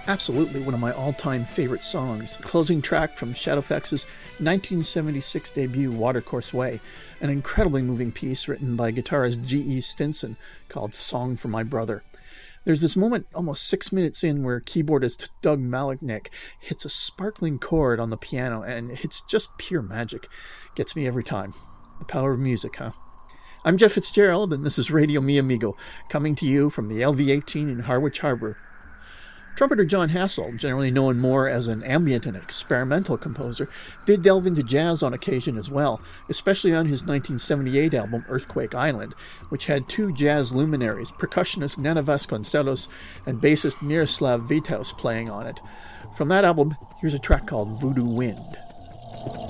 Absolutely one of my all-time favorite songs, the closing track from Shadowfax's 1976 debut, Watercourse Way, an incredibly moving piece written by guitarist G.E. Stinson called Song for My Brother. There's this moment almost 6 minutes in where keyboardist Doug Malinick hits a sparkling chord on the piano, and it's just pure magic. Gets me every time. The power of music, huh? I'm Jeff Fitzgerald, and this is Radio Mi Amigo, coming to you from the LV-18 in Harwich Harbour. Trumpeter John Hassell, generally known more as an ambient and experimental composer, did delve into jazz on occasion as well, especially on his 1978 album Earthquake Island, which had two jazz luminaries, percussionist Nana Vasconcelos and bassist Miroslav Vitous, playing on it. From that album, here's a track called Voodoo Wind.